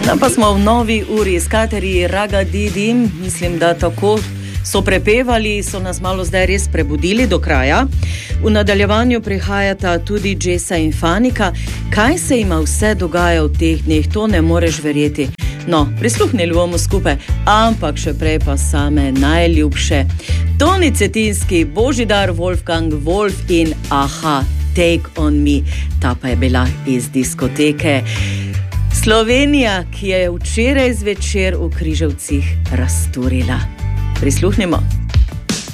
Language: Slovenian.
Pa smo v novi uri s Kateri Ragadidi, mislim, da tako so prepevali, so nas malo zdaj res prebudili do kraja. V nadaljevanju prihajata tudi Jessa in Fanika. Kaj se jima vse dogaja v teh dneh, to ne moreš verjeti. No, prisluhnili bomo skupaj, ampak še prej pa same najljubše. Toni Cetinski, Božidar, Wolfgang Wolf in Aha, Take on Me. Ta pa je bila iz diskoteke Slovenija, ki je včeraj zvečer v Križevcih razturila. Prisluhnimo.